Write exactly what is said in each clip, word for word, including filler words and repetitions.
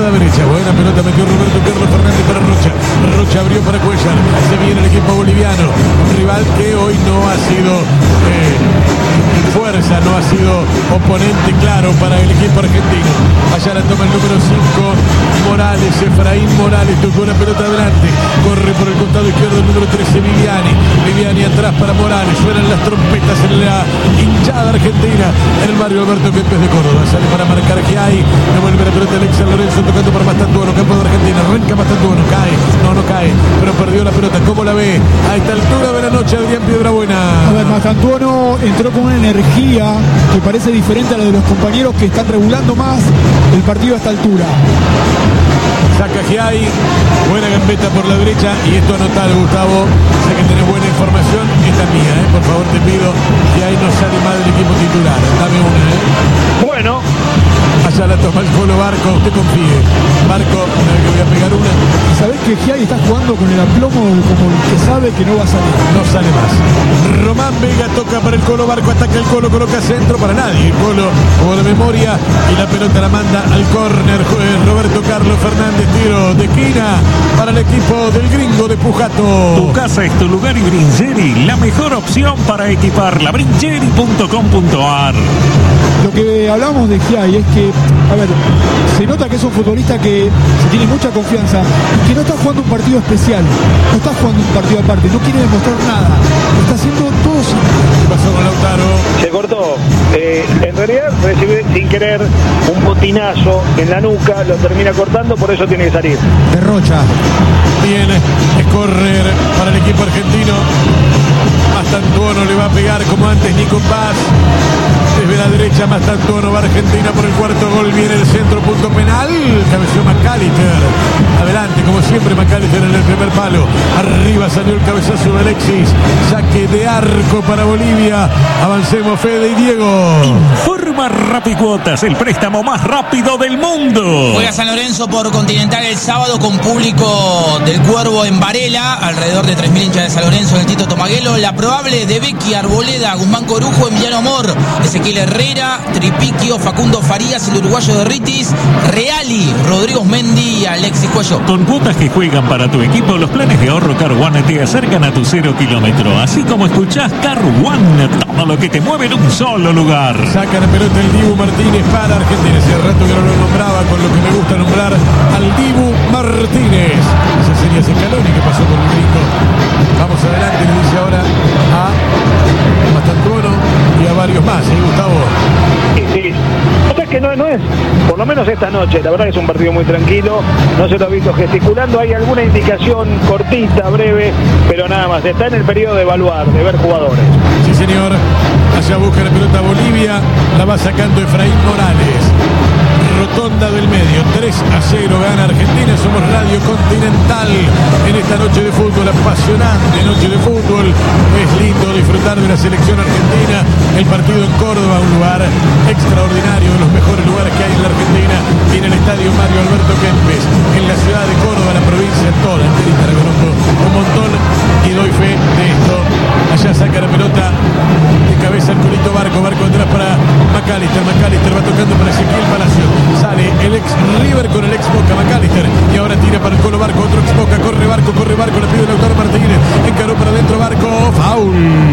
la derecha. Buena pelota metió Roberto Carlos Fernández para Rocha. Rocha abrió para Cuellar. Se viene el equipo boliviano. Un rival que hoy no ha sido eh, fuerza, no ha sido oponente claro para el equipo argentino. Allá la toma el número cinco. Morales, Efraín Morales. Tocó la pelota adelante. Corre por el costado izquierdo el número trece, Viviani. Viviani atrás para Morales. Suenan las trompetas en la hinchada argentina. En el barrio Alberto Kempes de Córdoba. Sale para marcar que hay. Devuelve la pelota Alexa Lorenzo tocando para Mastantuono. Campo de Argentina. Arranca Mastantuono. Cae. No, no cae. Pero perdió la pelota. ¿Cómo la ve? A esta altura de la noche, Adrián Piedrabuena. A ver, Mastantuono entró con una energía que parece diferente a la de los compañeros que están regulando más el partido a esta altura. Saca Giai, buena gambeta por la derecha y esto anotalo, Gustavo. Sé que tenés buena información, esta es mía, ¿eh? Por favor te pido, Giai no sale mal del equipo titular, dame una, ¿eh? Bueno. Allá la toma el Colo Barco, usted confíe. Barco, una vez que voy a pegar una. ¿Sabés que Giai está jugando con el aplomo como el que sabe que no va a salir? No sale más. Román Vega toca para el Colo Barco, hasta que el Colo coloca centro para nadie. El Colo como de memoria y la pelota la manda al córner. Roberto Carlos Fernández, tiro de esquina para el equipo del gringo de Pujato. Tu casa es tu lugar y Bringeri, la mejor opción para equiparla. Bringeri punto com punto ar. Lo que hablamos de Giai es que, a ver, se nota que es un futbolista que se tiene mucha confianza, que no está jugando un partido especial, no está jugando un partido aparte, no quiere demostrar nada, lo está haciendo todo sin... ¿Qué pasó con Lautaro? Se cortó. Eh, en realidad recibe sin querer un botinazo en la nuca, lo termina cortando, por eso tiene que salir. De Rocha. Bien, es correr para el equipo argentino. Mastantuono le va a pegar como antes Nico Paz. Desde la derecha Mastantuono va Argentina por el cuarto gol. Viene el centro, punto penal. Cabeció McAllister. Adelante, como siempre, McAllister en el primer palo. Arriba salió el cabezazo de Alexis. Saque de arco para Bolivia. Avancemos, Fede y Diego. Informa Rapicuotas, el préstamo más rápido del mundo. Juega San Lorenzo por Continental el sábado con público del Cuervo en Varela. Alrededor de tres mil hinchas de San Lorenzo en el Tito Tomaguelo. La probable de Becky, Arboleda, Guzmán Corujo, Emiliano Amor, Ezequiel Herrera, Tripiquio, Facundo Farías, el uruguayo de Ritis, Reali, Rodrigo Mendi y Alexis Cuello. Con cuotas que juegan para tu equipo, los planes de ahorro Car One te acercan a tu cero kilómetro. Así como escuchás Car One, todo lo que te mueve en un solo lugar. Saca la pelota el Dibu Martínez para Argentina. Hace rato que no lo nombraba, con lo que me gusta nombrar al Dibu Martínez. Esa sería Scaloni que pasó por el gringo. Vamos adelante, le dice ahora a Mastantuono y a varios más, ¿eh, Gustavo? Sí, sí. O sea que no, no es, por lo menos esta noche, la verdad que es un partido muy tranquilo, no se lo ha visto gesticulando, hay alguna indicación cortita, breve, pero nada más, está en el periodo de evaluar, de ver jugadores. Sí, señor. Allá busca la pelota Bolivia, la va sacando Efraín Morales. Rotonda del medio, tres a cero gana Argentina. Somos Radio Continental en esta noche de fútbol, apasionante noche de fútbol. Es lindo disfrutar de la selección argentina. El partido en Córdoba, un lugar extraordinario, de los mejores lugares que hay en la Argentina, y en el estadio Mario Alberto Kempes, en la ciudad de Córdoba, la provincia toda, enterita la conozco un montón y doy fe de esto. Allá saca la pelota de cabeza el Colito Barco, Barco atrás para McAllister, McAllister va tocando para Ezequiel Palacio. Sale el ex River con el ex Boca, McAllister, y ahora tira para el Colo Barco, otro ex Boca, corre Barco, corre Barco, le pide Lautaro Martínez, encaró para adentro Barco, foul.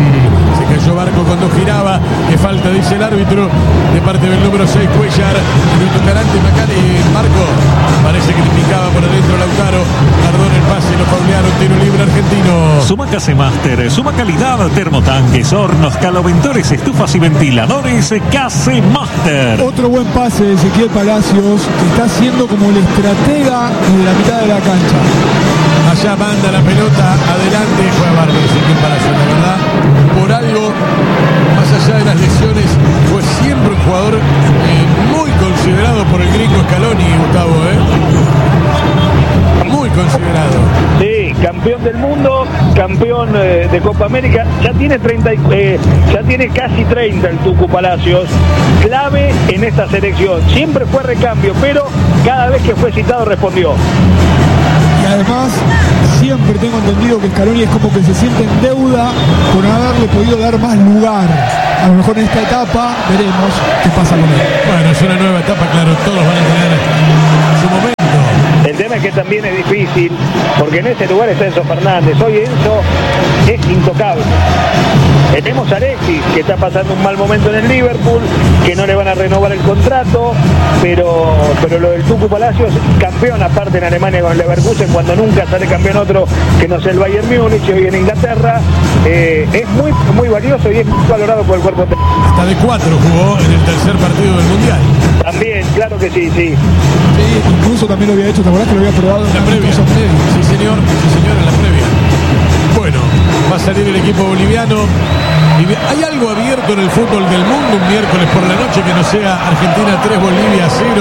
Se cayó Barco cuando giraba, que falta, dice el árbitro, de parte del número seis, Cuellar. Luis Carante, McAllister, Barco, parece que le picaba por adentro Lautaro, tardó en el pase, lo faulearon, tiro libre argentino. Suma Case Master, suma calidad, termotanques, hornos, caloventores, estufas y ventiladores, Case Master. Otro buen pase de Ezequiel Palacios, que está siendo como el estratega de la mitad de la cancha. Allá manda la pelota adelante, fue a bárbaro Ezequiel Palacios, la verdad. Por algo, más allá de las lesiones, fue siempre un jugador eh, muy considerado por el gringo Scaloni, Gustavo, ¿eh? Muy considerado. Sí, campeón del mundo, campeón eh, de Copa América, ya tiene treinta, eh, ya tiene casi treinta el Tucu Palacios, clave en esta selección, siempre fue recambio, pero cada vez que fue citado respondió. Y además, siempre tengo entendido que Scaloni es como que se siente en deuda por haberle podido dar más lugar. A lo mejor en esta etapa veremos qué pasa con él. Bueno, es una nueva etapa, claro, todos van a tener su momento, problema es que también es difícil, porque en ese lugar está Enzo Fernández. Hoy Enzo es intocable. Tenemos a Alexis, que está pasando un mal momento en el Liverpool, que no le van a renovar el contrato, pero, pero lo del Tucu Palacios, campeón aparte en Alemania con el Leverkusen, cuando nunca sale campeón otro que no sea el Bayern Múnich, hoy en Inglaterra, eh, es muy, muy valioso y es muy valorado por el cuerpo técnico. Hasta de cuatro jugó en el tercer partido del Mundial. También, claro que sí, sí. Sí, incluso también lo había hecho, ¿te acordás que lo había probado en la previa? Sí, señor, sí, señor, en la previa. Bueno, va a salir el equipo boliviano. ¿Hay algo abierto en el fútbol del mundo un miércoles por la noche que no sea Argentina tres, Bolivia cero,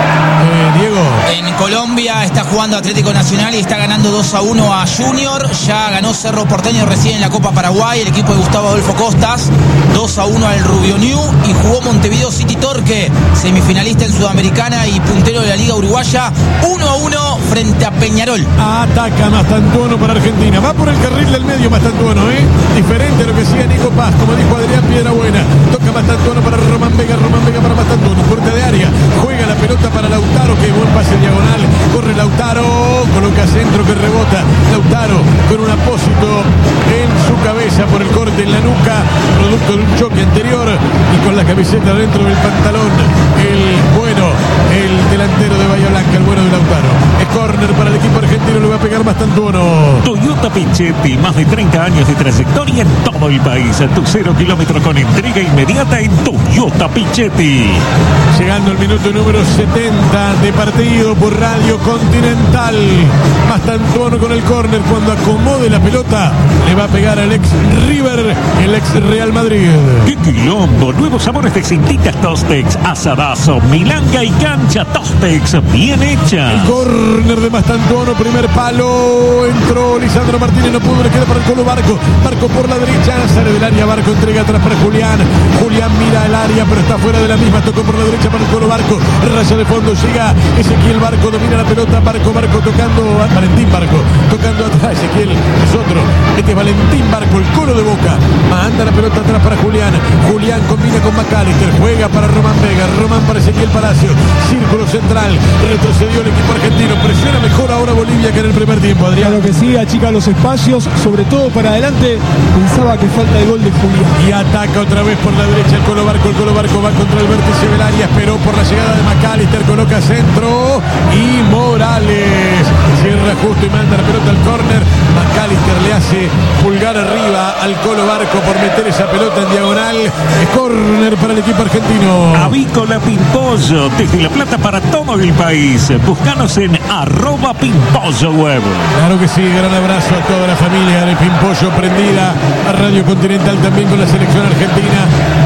eh, Diego? En Colombia está jugando Atlético Nacional y está ganando dos a uno a Junior. Ya ganó Cerro Porteño recién en la Copa Paraguay, el equipo de Gustavo Adolfo Costas, dos a uno al Rubio New. Y jugó Montevideo City Torque, semifinalista en Sudamericana y puntero de la Liga Uruguaya, uno a uno frente a Peñarol. Ataca Mastantuono para Argentina, va por el carril del medio Mastantuono, ¿eh? Diferente a lo que hacía Nico Paz, como dijo Adrián Piedrabuena. Toca Mastantuono para Román Vega, Román Vega para Mastantuono, puerta de área, juega la pelota para Lautaro, que buen pase diagonal, corre Lautaro, coloca centro que rebota, Lautaro con un apósito en su cabeza por el corte en la nuca, producto de un choque anterior, y con la camiseta dentro del pantalón, el bueno, el delantero de Bahía Blanca, el bueno de Lautaro. Es córner para el equipo argentino, lo va a pegar Mastantuono. Toyota Pichetti, más de treinta años de trayectoria en todo el país. A tu cero kilómetro con entrega inmediata en Toyota Pichetti. Llegando al minuto número setenta de partido por Radio Continental. Mastantuono con el córner, cuando acomode la pelota le va a pegar al ex River, el ex Real Madrid. ¡Qué quilombo! Nuevos sabores de cintitas Tostex, asadazo, milanga y cancha Tostex, bien hecha. El córner de Mastantuono, primer palo, entró Lisandro Martínez, no pudo, le queda para el Colo Barco, Barco por la derecha, sale del área, Barco entrega atrás para Julián, Julián mira el área pero está fuera de la misma, tocó por la derecha para el Colo Barco, raya de fondo, llega Ezequiel Barco, domina la pelota, Barco, Barco tocando, a Valentín Barco, tocando atrás, Ezequiel es otro, este es Valentín Barco, el Colo de Boca, manda la pelota atrás para Julián, Julián combina con McAllister, juega para Román Vega, Román para Ezequiel Palacio, círculo central, retrocedió el equipo argentino, presiona mejor ahora Bolivia que en el primer tiempo, Adrián. Claro que sí, achica los espacios, sobre todo para adelante, pensaba que falta el gol de Julián. Y ataca otra vez por la derecha el Colo Barco, el Colo Barco va contra el vértice del área, esperó por la llegada de McAllister, coloca centro y Morales cierra justo y manda la pelota al córner. McAllister le hace pulgar arriba al Colo Barco por meter esa pelota en diagonal. Es córner para el equipo argentino. Avícola Pimpollo, desde La Plata para todo el país. Búscanos en arroba Pimpollo Web. Claro que sí, gran abrazo a toda la familia de Pimpollo prendida a Radio Continental también con la selección argentina.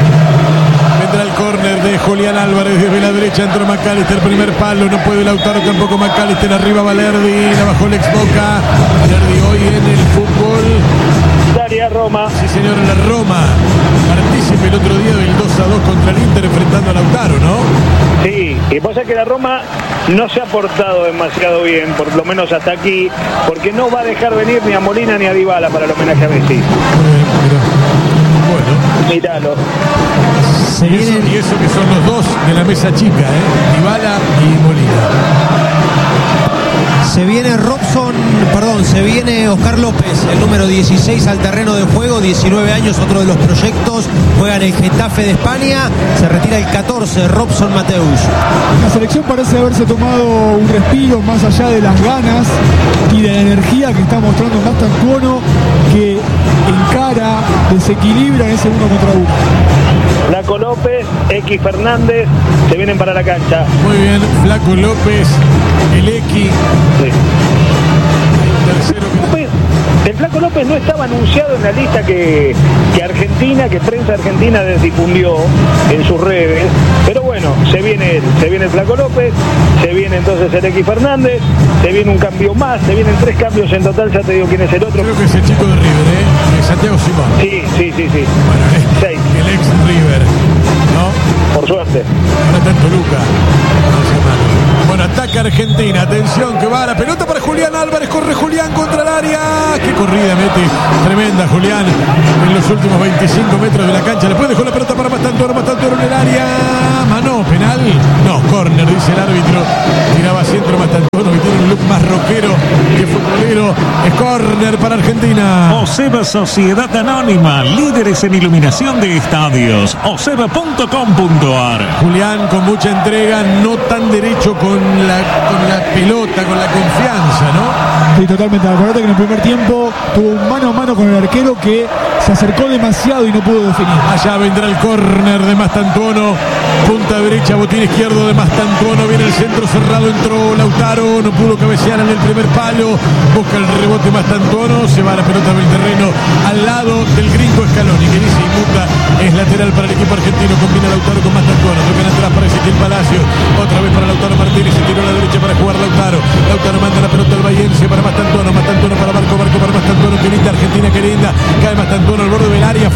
Vendrá el córner de Julián Álvarez desde la derecha, entró McAllister, primer palo, no puede Lautaro tampoco McAllister, arriba Valerdi, la bajó el ex Boca. Valerdi hoy en el fútbol. Daria Roma. Sí señor, en la Roma. Partícipe el otro día del dos a dos contra el Inter enfrentando a Lautaro, ¿no? Sí, y pasa que la Roma no se ha portado demasiado bien, por lo menos hasta aquí, porque no va a dejar venir ni a Molina ni a Dybala para el homenaje a Messi. Bueno, míralo. Y eso, y eso que son los dos de la mesa chica, ¿eh? Dybala y Molina. Se viene Robson, perdón, se viene Oscar López, el número dieciséis al terreno de juego, diecinueve años, otro de los proyectos, juega en el Getafe de España, se retira el catorce, Robson Mateus. La selección parece haberse tomado un respiro más allá de las ganas y de la energía que está mostrando Mastantuono, que encara, desequilibra en ese uno contra uno. Flaco López, X Fernández, se vienen para la cancha. Muy bien, Flaco López, el X. Sí. López, el Flaco López no estaba anunciado en la lista que, que Argentina, que prensa argentina difundió en sus redes, pero bueno, se viene él, se viene el Flaco López, se viene entonces el X Fernández, se viene un cambio más, se vienen tres cambios en total, ya te digo quién es el otro. Creo que es el chico de River, ¿eh? Santiago Simón. Sí, sí, sí, sí. Bueno, es Seis. el ex River, ¿no? Por suerte. Ahora está en Toluca. No sé mal. Bueno, ataca Argentina. Atención que va la pelota para Julián Álvarez. Corre Julián contra el área. Qué corrida mete. Tremenda Julián. En los últimos veinticinco metros de la cancha. Le puede dejar la pelota para Mastantuono. Mastantuono en el área. Mano, penal. No, córner, dice el árbitro. Tiraba centro Mastantuono, que tiene un look más medio. Es córner para Argentina. Oseba Sociedad Anónima, líderes en iluminación de estadios. oseba punto com punto ar. Julián con mucha entrega, no tan derecho con la, con la pelota, con la confianza, ¿no? Sí, totalmente. Acordate que en el primer tiempo tuvo un mano a mano con el arquero que se acercó demasiado y no pudo definir. Allá vendrá el córner de Mastantuono. Punta derecha, botín izquierdo de Mastantuono. Viene el centro cerrado, entró Lautaro. No pudo cabecear en el primer palo. Busca el rebote Mastantuono. Se va la pelota del terreno al lado del gringo Scaloni, que dice inmuta. Es lateral para el equipo argentino. Combina Lautaro con Mastantuono. Tocan atrás para Ezequiel Palacio. Otra vez para Lautaro Martínez. Se tiró a la derecha para jugar Lautaro. Lautaro manda la pelota al Bayense para Mastantuono. Mastantuono para Marco. Marco para Mastantuono. Que linda Argentina, que linda. Cae Mastantuono al borde del área.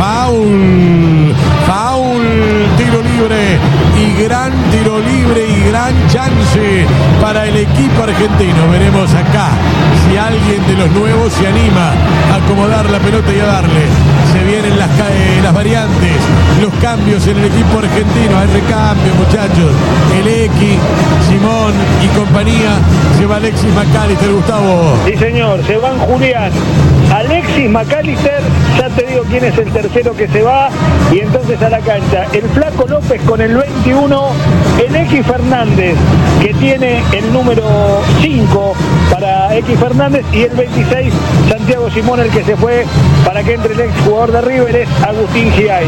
Foul. Foul. Tiro libre. Y gran tiro libre y gran chance para el equipo argentino. Veremos acá si alguien de los nuevos se anima a acomodar la pelota y a darle. Se vienen las, eh, las variantes, los cambios en el equipo argentino. Hay recambio, muchachos. El X, Simón y compañía. Se va Alexis McAllister, Gustavo. Sí, señor, se van Julián, Alexis McAllister, ya te digo quién es el tercero que se va, y entonces a la cancha el Flaco López con el veintiuno, el X Fernández, que tiene el número cinco para X Fernández, y el veintiséis, Santiago Simón, el que se fue para que entre el ex jugador de River, es Agustín Giai.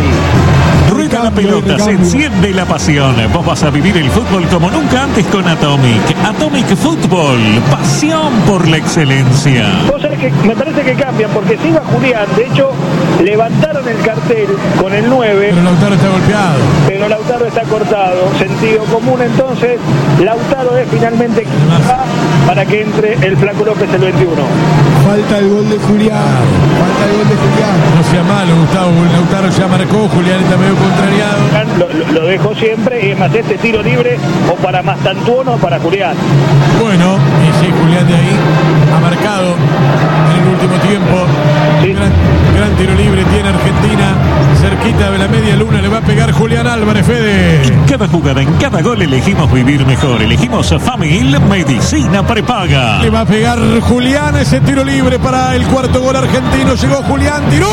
Rueda la pelota, se enciende la pasión. Vos vas a vivir el fútbol como nunca antes con Atomic. Atomic Fútbol, pasión por la excelencia. Vos sabés que me parece que cambian, porque si iba Julián, de hecho, levantaron el cartel con el nueve. Pero Lautaro está golpeado. Pero Lautaro está cortado. Sentido común, entonces, Lautaro es finalmente quien va para que entre el Flaco López el veintiuno. Falta el gol de Julián. Falta el gol de Julián. No sea malo, Gustavo. Lautaro ya marcó. Julián está medio contrariado. Lo, lo, lo dejó siempre, y es más, este tiro libre o para Mastantuono o para Julián. Bueno, y sí, Julián de ahí ha marcado en el último tiempo. Sí. Gran, gran tiro libre tiene Argentina. Cerquita de la media luna le va a pegar Julián Álvarez, Fede. En cada jugada, en cada gol elegimos vivir mejor. Elegimos Famil Medicina Prepaga. Le va a pegar Julián ese tiro libre para el cuarto gol argentino. Llegó Julián, tiró.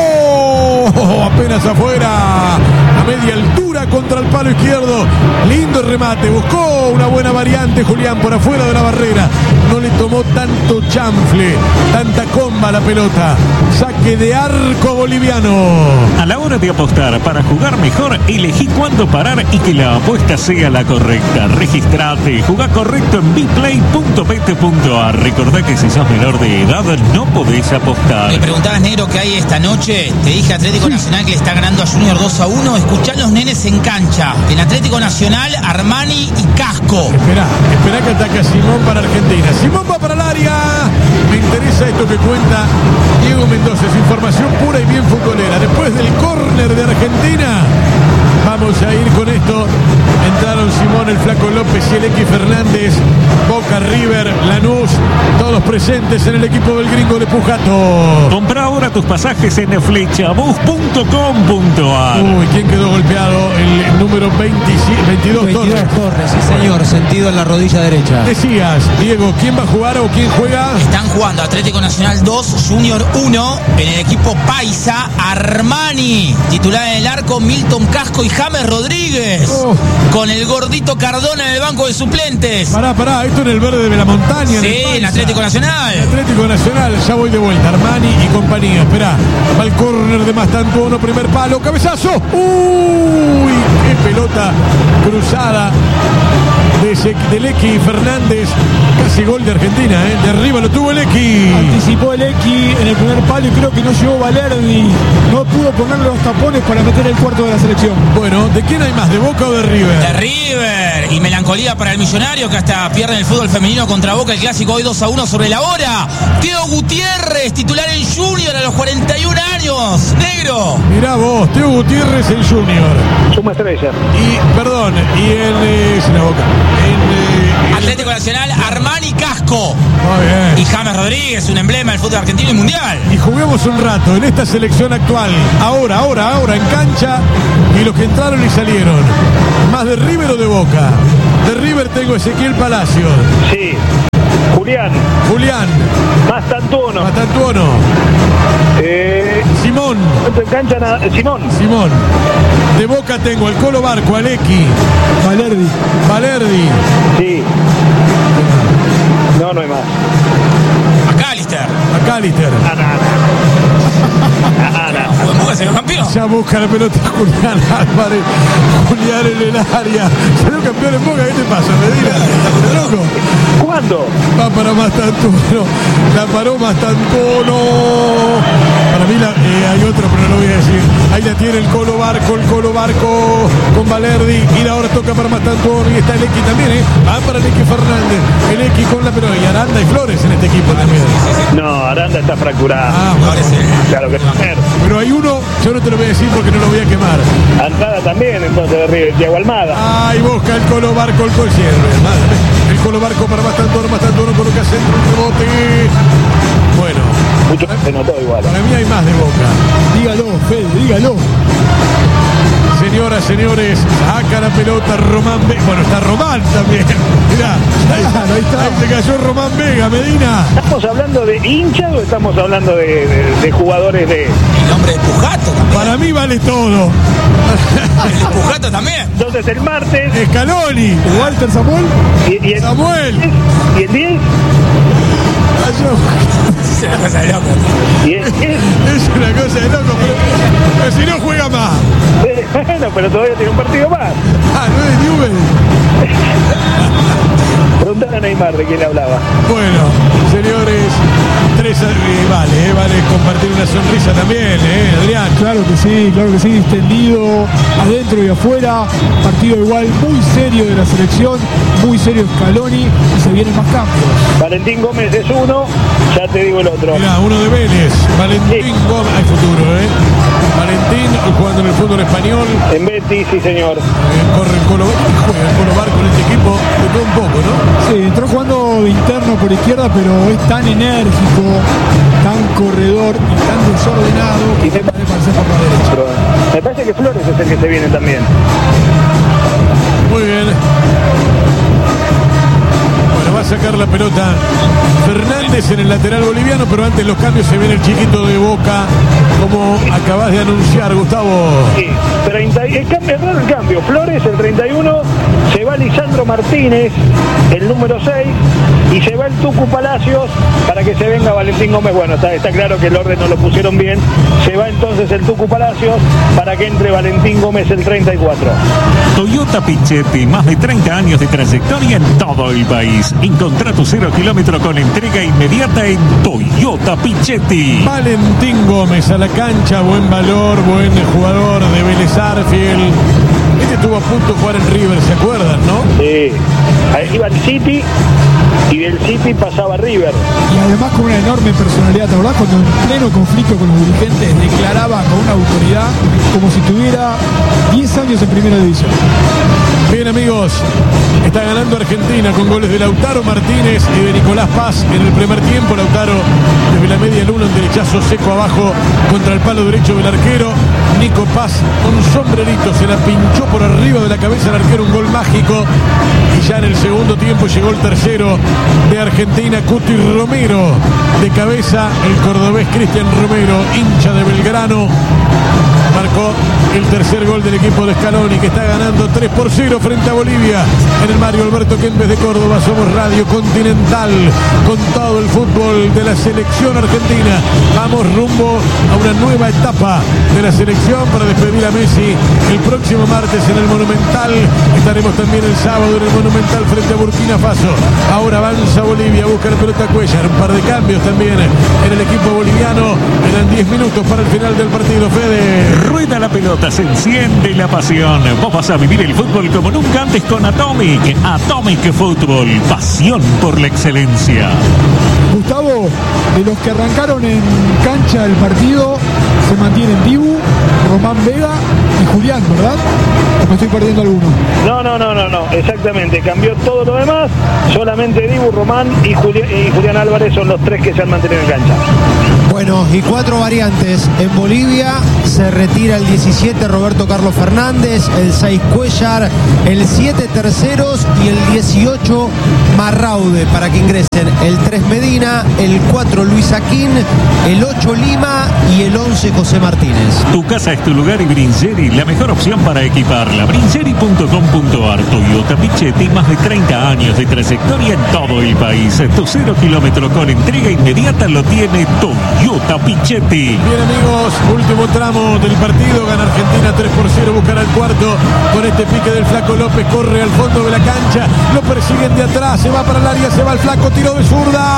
Apenas afuera, a media altura contra el palo izquierdo. Lindo remate, buscó una buena variante Julián por afuera de la barrera. No le tomó tanto chanfle, tanta comba la pelota. Saque de arco boliviano. A la hora de apostar para jugar mejor, elegí cuándo parar y que la apuesta sea la correcta. Registrate, jugá correcto en biplay punto bet punto ar. Recordá que si sos menor de edad no podés apostar. Me preguntabas, negro, qué hay esta noche. Te dije Atlético Nacional que le está ganando a Junior dos a uno. Escuchá los nenes en cancha. En Atlético Nacional, Armani y Casco. Esperá, esperá que ataca Simón para Argentina. Simón va para el área. Me interesa esto que cuenta Diego Mendoza. Es información pura y bien futbolera. Después del córner de Argentina, vamos a ir con esto. Entraron Simón, el Flaco López y el X Fernández. Boca, River, Lanús, todos presentes en el equipo del gringo de Pujato. Compra ahora tus pasajes en flechabus punto com punto ar. Uy, ¿quién quedó golpeado? El número veintisiete, veintidós, veintidós Torres. Torres, sí señor, sentido en la rodilla derecha. Decías, Diego, ¿quién va a jugar o quién juega? Están jugando Atlético Nacional dos, Junior uno. En el equipo paisa, Armani. Titular en el arco, Milton Casco y James Rodríguez. Oh. Con el gordito Cardona en el banco de suplentes. Pará, pará, esto en el verde de la montaña. en Sí, el en Paisa. Atlético Nacional. Atlético Nacional, ya voy de vuelta. Armani y compañía. Esperá, va el córner de Mastantuono, primer palo, cabezazo. Uy, qué pelota cruzada de ese, del X Fernández. Casi gol de Argentina, ¿eh? De arriba lo tuvo el X. Anticipó el X en el primer palo y creo que no llegó Valerdi. No pudo ponerle los tapones para meter el cuarto de la selección. Bueno, ¿de quién hay más? ¿De Boca o de River? De River. Y melancolía para el Millonario, que hasta pierde el fútbol femenino contra Boca. El clásico hoy dos a uno sobre la hora. Teo Gutiérrez, titular en Junior a los cuarenta y un años. Negro. Mirá vos, Teo Gutiérrez en Junior. Suma estrella. Y, perdón, y en... Eh, sin la Boca. En... Eh, Atlético Nacional, Armani Casco. Muy bien. Y James Rodríguez, un emblema del fútbol argentino y mundial. Y juguemos un rato en esta selección actual. Ahora, ahora, ahora en cancha. Y los que entraron y salieron. ¿Más de River o de Boca? De River tengo Ezequiel Palacios. Sí. Julián. Julián. Mastantuono. Mastantuono. Eh, Simón. en cancha nada, Simón. Simón. De Boca tengo al Colo Barco, Alecki. Valerdi. Valerdi. Sí. No, no hay más. McAllister. McAllister. Ana, Ana. Ana. Buen Boca salió campeón. Ya busca la pelota Julián Álvarez. Julián en el área. Salió campeón en Boca. ¿Qué te pasa, Medina? ¿Estás loco? ¿Cuándo? Va para Mastantuono. La paró Mastantuono. Para mí la, eh, hay otro, pero no lo voy a decir. Ahí la tiene el Colo Barco. El Colo Barco con Valerdi. Y ahora toca para Mastantuono. Y está el X también, ¿eh? Va para el X Fernández. El X con la pelota. Y Aranda y Flores en este equipo también. No, Aranda está fracturada. Ah, bueno. Claro que no. Pero hay uno, yo no te lo voy a decir porque no lo voy a quemar. Andrada también, entonces, de River. Diego Almada. Ay, busca el Colo Barco, el Colo Madre. El Colo Barco para Mastantuono. Mastantuono coloca centro, un rebote. Bueno. Mucho se notó igual. Para mí hay más de Boca. Dígalo, Fede, dígalo. Señoras, señores, saca la pelota Román Vega. Bueno, está Román también. Mirá, ahí, Claro, ahí está. ahí se cayó Román Vega, Medina. ¿Estamos hablando de hinchas o estamos hablando de, de, de jugadores de...? El hombre de Pujato también. Para mí vale todo. El de Pujato también. Entonces el martes Scaloni. Walter Samuel. y, y el, Samuel. y el diez Es una cosa de loco. y el diez. Es una cosa de loco, pero, pero si no juega más. Bueno, pero todavía tiene un partido más. Ah, no es Newell. Preguntar a Neymar de quién le hablaba. Bueno, señores, tres, eh, vale, eh, vale compartir una sonrisa también, ¿eh, Adrián? Claro que sí, claro que sí, extendido adentro y afuera, partido igual muy serio de la selección, muy serio Scaloni y se vienen más cambios. Valentín Gómez es uno, ya te digo el otro. Mirá, uno de Vélez, Valentín Sí. Gómez, hay futuro, ¿eh? Valentín jugando en el fútbol español, En Betis, sí señor. eh, corre el Colo, juega el Colo Barco en este equipo, de todo un poco, ¿no? Sí, entró jugando de interno por izquierda, pero es tan enérgico, tan corredor y tan desordenado que Y me- puede parecer por la derecha. Pero me parece que Flores es el que se viene también. Muy bien. Bueno, va a sacar la pelota Fernández en el lateral boliviano, pero antes los cambios se viene el chiquito de Boca, como acabas de anunciar, Gustavo. Sí, treinta, el cambio, es raro el cambio. Flores, el treinta y uno, se va Lisandro Martínez, el número seis, y se va el Tucu Palacios para que se venga Valentín Gómez. Bueno, está, está claro que el orden no lo pusieron bien. Se va entonces el Tucu Palacios para que entre Valentín Gómez, el treinta y cuatro. Toyota Pichetti, más de treinta años de trayectoria en todo el país. Encontrá tu cero kilómetro con entrega inmediata en Toyota Pichetti. Valentín Gómez a la cancha, buen valor, buen jugador de Vélez Arfield. Este estuvo a punto de jugar en River, ¿se acuerdan, no? Sí, ahí iba el City y del City pasaba River. Y además con una enorme personalidad, ¿te acordás? Cuando en pleno conflicto con los dirigentes declaraba con una autoridad como si tuviera diez años en primera división. Bien, amigos, está ganando Argentina con goles de Lautaro Martínez y de Nicolás Paz en el primer tiempo. Lautaro desde la media luna, un derechazo seco abajo contra el palo derecho del arquero. Nico Paz con un sombrerito se la pinchó por arriba de la cabeza del arquero, un gol mágico. Y ya en el segundo tiempo llegó el tercero de Argentina, Cuti Romero. De cabeza el cordobés Cristian Romero, hincha de Belgrano, marcó el tercer gol del equipo de Scaloni, que está ganando tres por cero frente a Bolivia en el Mario Alberto Kempes de Córdoba. Somos Radio Continental con todo el fútbol de la selección argentina. Vamos rumbo a una nueva etapa de la selección para despedir a Messi el próximo martes en el Monumental. Estaremos también el sábado en el Monumental frente a Burkina Faso. Ahora avanza Bolivia, busca la pelota Cuellar, un par de cambios también en el equipo boliviano. Quedan diez minutos para el final del partido. Fede. Rueda la pelota, se enciende la pasión. Vos vas a vivir el fútbol como nunca antes con Atomic. Atomic Fútbol, pasión por la excelencia. Gustavo, de los que arrancaron en cancha el partido, se mantienen Dibu, Román Vega y Julián, ¿verdad? ¿O me estoy perdiendo alguno? No, no, no, no, no, exactamente. Cambió todo lo demás. Solamente Dibu, Román y Julián, y Julián Álvarez son los tres que se han mantenido en cancha. Bueno, y cuatro variantes. En Bolivia se retira el diecisiete Roberto Carlos Fernández, el seis Cuellar, el siete Terceros y el dieciocho Marraude, para que ingresen el tres Medina, el cuatro Luis Aquín, el ocho Lima y el once José Martínez. Tu casa es tu lugar y Brincheri, la mejor opción para equiparla. Brincheri punto com punto ar. Toyota Pichetti, más de treinta años de trayectoria en todo el país. Tu cero kilómetro con entrega inmediata lo tiene Toyota Pichetti. Bien, amigos, último tramo del partido. Gana Argentina tres por cero, buscará el cuarto con este pique del Flaco López. Corre al fondo de la cancha, lo persiguen de atrás, se va para el área, se va el Flaco, tiro de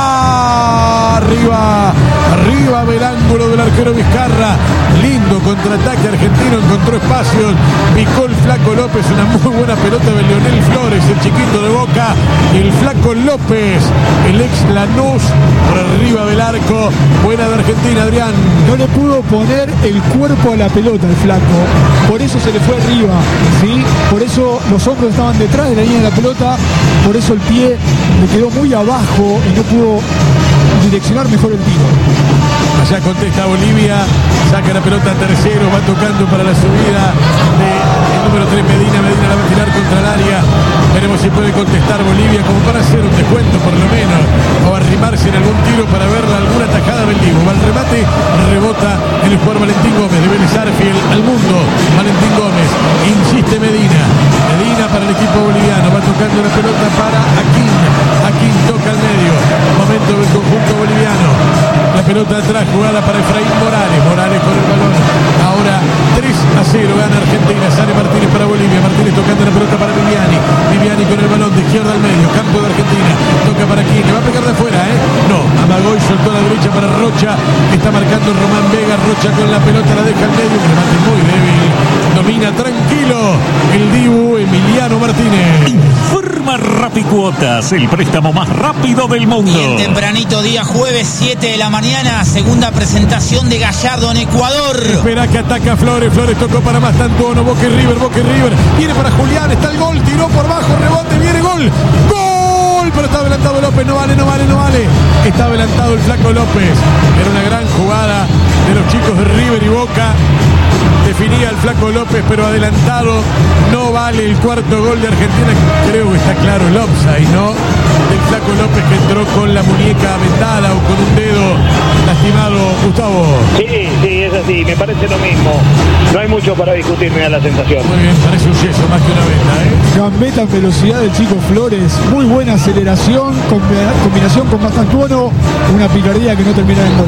zurda. Arriba, arriba del ángulo del arquero Vizcarra. Lindo contraataque argentino, encontró espacios. Picó el Flaco López, una muy buena pelota de Leonel Flores, el chiquito de Boca. El Flaco López, el ex Lanús, por arriba del arco. Buena de Argentina, Adrián. No le pudo poner el cuerpo a la pelota el Flaco, por eso se le fue arriba, ¿sí? Por eso los hombros estaban detrás de la línea de la pelota, por eso el pie le quedó muy abajo y no pudo direccionar mejor el tiro. Allá contesta Bolivia, saca la pelota tercero, va tocando para la subida del número tres Medina. Medina la va a tirar contra el área. Veremos si puede contestar Bolivia como para hacer un descuento por lo menos, o arrimarse en algún tiro para ver alguna tajada del Divo. Va al remate, rebota en el jugador Valentín Gómez de Vélez Arfiel al mundo. Valentín Gómez, insiste Medina. Medina para el equipo boliviano, va tocando la pelota para Aquín. Aquín toca al medio. Momento del conjunto boliviano. La pelota atrás, jugada para Efraín Morales. Morales con el balón. Ahora tres a cero gana Argentina. Sale Martínez para Bolivia. Martínez tocando la pelota para Viviani. Viviani con el balón de izquierda al medio. Campo de Argentina. Toca para aquí. Le va a pegar de afuera, ¿eh? No. Amagó y soltó a la derecha para Rocha. Está marcando Román Vega. Rocha con la pelota la deja al medio. Un remate muy débil. Domina tranquilo el Dibu Emiliano Martínez. Informa Rapicuotas, el préstamo más rápido del mundo. Bien tempranito, día jueves, siete de la mañana, segunda presentación de Gallardo en Ecuador. Espera que ataca Flores. Flores tocó para Mastantuono. Boca y River, Boca y River. Viene para Julián, está el gol, tiró por bajo, rebote, viene gol. ¡Gol! Pero está adelantado López, no vale, no vale, no vale. Está adelantado el Flaco López. Era una gran jugada de los chicos de River y Boca. Definía el Flaco López, pero adelantado. No vale el cuarto gol de Argentina. Creo que está claro el offside, ¿no? Del Flaco López, que entró con la muñeca vendada o con un dedo lastimado. Gustavo. Sí, sí, es así, me parece lo mismo. No hay mucho para discutir, me da la sensación. Muy bien, parece un yeso más que una venda, ¿eh? Gambeta en velocidad del chico Flores, muy buena aceleración, combinación con Mastantuono, una picardía que no termina en gol.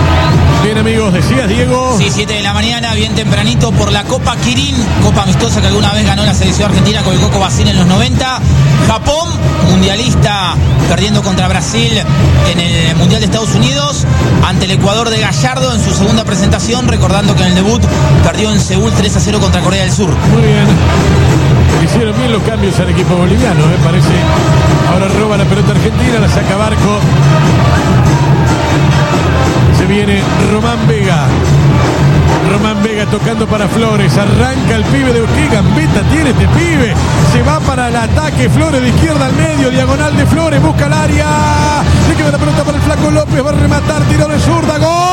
Bien, amigos, decías, Diego. Sí, siete de la mañana, bien tempranito, por la Copa Kirin, Copa amistosa que alguna vez ganó la selección argentina con el Coco Basile en los noventa. Japón, mundialista, perdiendo contra Brasil en el Mundial de Estados Unidos, ante el Ecuador de Gallardo en su segunda presentación, recordando que en el debut perdió en Seúl tres a cero contra Corea del Sur. Muy bien. Hicieron bien los cambios al equipo boliviano, me parece. Ahora roba la pelota argentina, la saca Barco. Se viene Román Vega. Román Vega tocando para Flores. Arranca el pibe de qué gambeta tiene este pibe. Se va para el ataque. Flores de izquierda al medio. Diagonal de Flores. Busca el área. Le queda la pelota para el Flaco López. Va a rematar. Tiro de zurda. ¡Gol!